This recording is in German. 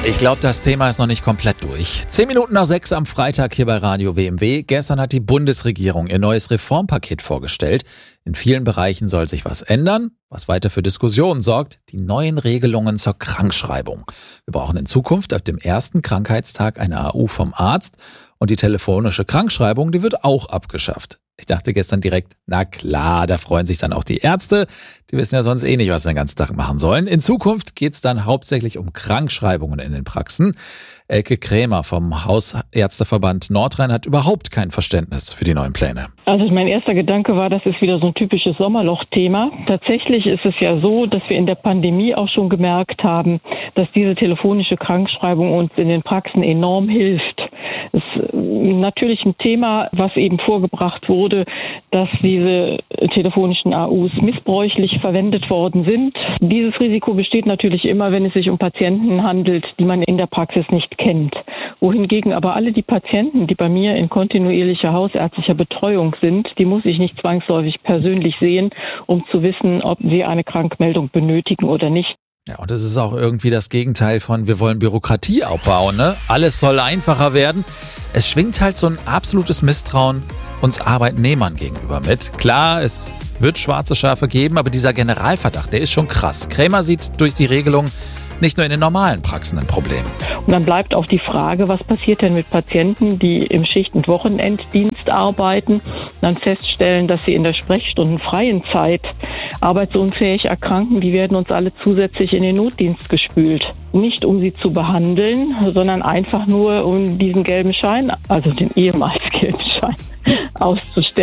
Ich glaube, das Thema ist noch nicht komplett durch. 6:10 am Freitag hier bei Radio WMW. Gestern hat die Bundesregierung ihr neues Reformpaket vorgestellt. In vielen Bereichen soll sich was ändern, was weiter für Diskussionen sorgt. Die neuen Regelungen zur Krankschreibung. Wir brauchen in Zukunft ab dem ersten Krankheitstag eine AU vom Arzt. Und die telefonische Krankschreibung, die wird auch abgeschafft. Ich dachte gestern direkt, na klar, da freuen sich dann auch die Ärzte. Die wissen ja sonst nicht, was sie den ganzen Tag machen sollen. In Zukunft geht's dann hauptsächlich um Krankschreibungen in den Praxen. Elke Krämer vom Hausärzteverband Nordrhein hat überhaupt kein Verständnis für die neuen Pläne. Also mein erster Gedanke war, das ist wieder so ein typisches Sommerloch-Thema. Tatsächlich ist es ja so, dass wir in der Pandemie auch schon gemerkt haben, dass diese telefonische Krankschreibung uns in den Praxen enorm hilft. Es ist natürlich ein Thema, was eben vorgebracht wurde, dass diese telefonischen AUs missbräuchlich verwendet worden sind. Dieses Risiko besteht natürlich immer, wenn es sich um Patienten handelt, die man in der Praxis nicht kennt. Wohingegen aber alle die Patienten, die bei mir in kontinuierlicher hausärztlicher Betreuung sind, die muss ich nicht zwangsläufig persönlich sehen, um zu wissen, ob sie eine Krankmeldung benötigen oder nicht. Ja, und das ist auch irgendwie das Gegenteil von, wir wollen Bürokratie abbauen, ne? Alles soll einfacher werden. Es schwingt halt so ein absolutes Misstrauen uns Arbeitnehmern gegenüber mit. Klar, es wird schwarze Schafe geben, aber dieser Generalverdacht, der ist schon krass. Krämer sieht durch die Regelung nicht nur in den normalen Praxen ein Problem. Und dann bleibt auch die Frage, was passiert denn mit Patienten, die im Schicht- und Wochenenddienst arbeiten, dann feststellen, dass sie in der sprechstundenfreien Zeit arbeitsunfähig erkranken. Die werden uns alle zusätzlich in den Notdienst gespült. Nicht um sie zu behandeln, sondern einfach nur um diesen gelben Schein, also den ehemals gelben Schein, auszustellen.